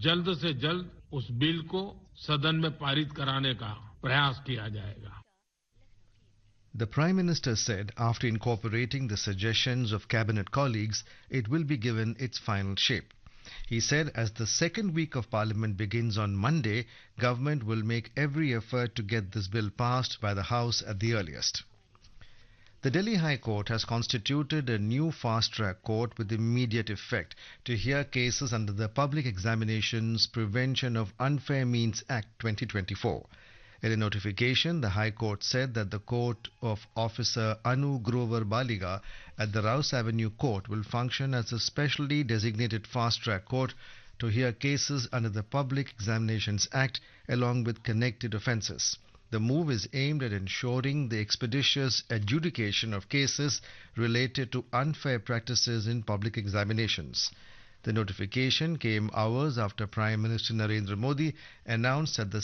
जल्द से जल्द उस बिल को सदन में पारित कराने का प्रयास किया जाएगा. The Prime Minister said after incorporating the suggestions of cabinet colleagues, it will be given its final shape. He said as the second week of Parliament begins on Monday, government will make every effort to get this bill passed by the House at the earliest. The Delhi High Court has constituted a new fast-track court with immediate effect to hear cases under the Public Examinations Prevention of Unfair Means Act 2024. In a notification, the High Court said that the court of Officer Anu Grover Baliga at the Rouse Avenue Court will function as a specially designated fast-track court to hear cases under the Public Examinations Act along with connected offences. The move is aimed at ensuring the expeditious adjudication of cases related to unfair practices in public examinations. The notification came hours after Prime Minister Narendra Modi announced at the